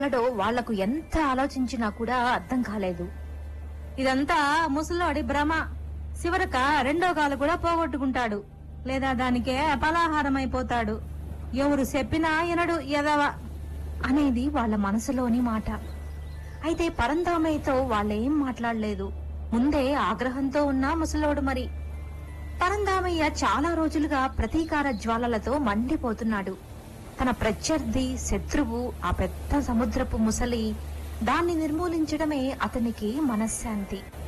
వాళ్లకు ఎంత ఆలోచించినా కూడా అర్థం కాలేదు. ఇదంతా ముసలోడి భ్రమ. చివరక రెండో కాలు కూడా పోగొట్టుకుంటాడు, లేదా దానికే పలాహారమైపోతాడు. ఎవరు చెప్పినా ఎనడు ఎదవ అనేది వాళ్ల మనసులోని మాట. అయితే పరంధామయ్యతో వాళ్ళేం మాట్లాడలేదు. ముందే ఆగ్రహంతో ఉన్న ముసలోడు. మరి పరంధామయ్య చాలా రోజులుగా ప్రతీకార జ్వాలలతో మండిపోతున్నాడు. తన ప్రత్యర్థి, శత్రువు ఆ పెద్ద సముద్రపు ముసలి. దాన్ని నిర్మూలించడమే అతనికి మనశ్శాంతి.